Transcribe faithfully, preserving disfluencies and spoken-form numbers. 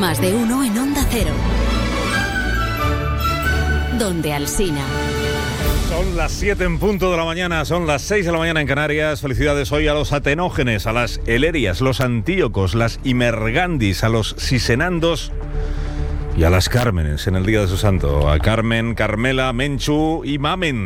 Más de uno en Onda Cero. Donde Alsina. Son las siete en punto de la mañana, son las seis de la mañana en Canarias. Felicidades hoy a los atenógenes, a las elerias, los antíocos, las imergandis, a los sisenandos y a las cármenes en el día de su santo. A Carmen, Carmela, Menchu y Mamen.